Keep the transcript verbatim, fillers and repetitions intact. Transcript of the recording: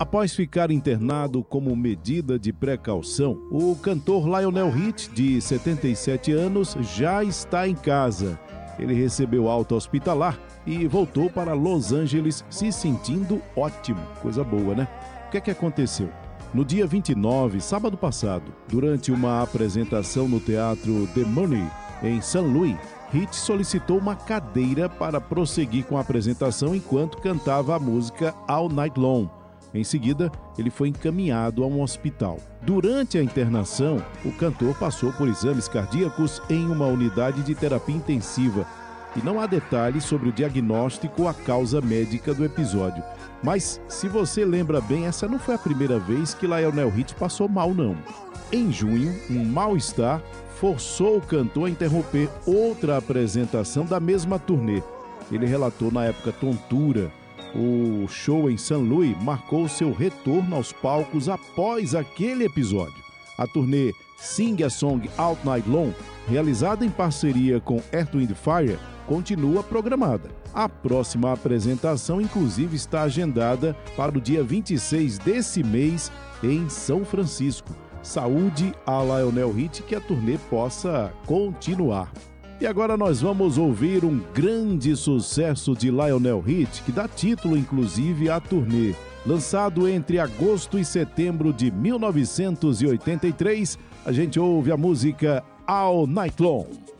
Após ficar internado como medida de precaução, o cantor Lionel Richie, de setenta e sete anos, já está em casa. Ele recebeu alta hospitalar e voltou para Los Angeles se sentindo ótimo. Coisa boa, né? O que é que aconteceu? No dia vinte e nove, sábado passado, durante uma apresentação no Teatro The Money, em Saint Louis, Richie solicitou uma cadeira para prosseguir com a apresentação enquanto cantava a música All Night Long. Em seguida, ele foi encaminhado a um hospital. Durante a internação, o cantor passou por exames cardíacos em uma unidade de terapia intensiva e não há detalhes sobre o diagnóstico ou a causa médica do episódio. Mas, se você lembra bem, essa não foi a primeira vez que Lionel Richie passou mal, não. Em junho, um mal-estar forçou o cantor a interromper outra apresentação da mesma turnê. Ele relatou na época tontura. O show em Saint Louis marcou seu retorno aos palcos após aquele episódio. A turnê Sing a Song All Night Long, realizada em parceria com Earth, Wind and Fire, continua programada. A próxima apresentação, inclusive, está agendada para o dia vinte e seis desse mês em São Francisco. Saúde a Lionel Richie, que a turnê possa continuar. E agora nós vamos ouvir um grande sucesso de Lionel Richie, que dá título, inclusive, à turnê. Lançado entre agosto e setembro de mil novecentos e oitenta e três, a gente ouve a música All Night Long.